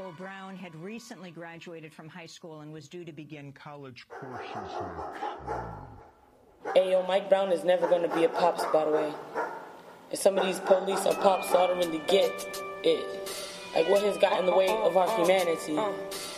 Michael Brown had recently graduated from high school and was due to begin college courses next year. Hey, yo, Mike Brown is never going to be a pops, by the way. If some of these police are pops ordering to get it, like what has got in the way of our humanity?